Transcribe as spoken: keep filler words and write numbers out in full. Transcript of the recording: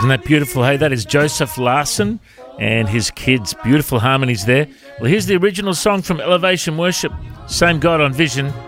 Isn't that beautiful? Hey, that is Joseph Larson and his kids. Beautiful harmonies there. Well, here's the original song from Elevation Worship. Same God on Vision.